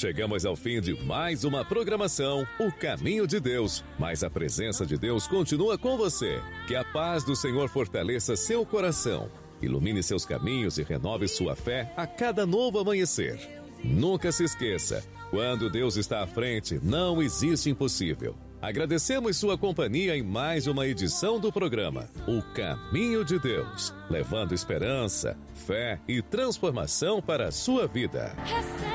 Chegamos ao fim de mais uma programação, O Caminho de Deus. Mas a presença de Deus continua com você. Que a paz do Senhor fortaleça seu coração, ilumine seus caminhos e renove sua fé a cada novo amanhecer. Nunca se esqueça, quando Deus está à frente, não existe impossível. Agradecemos sua companhia em mais uma edição do programa O Caminho de Deus, levando esperança, fé e transformação para a sua vida.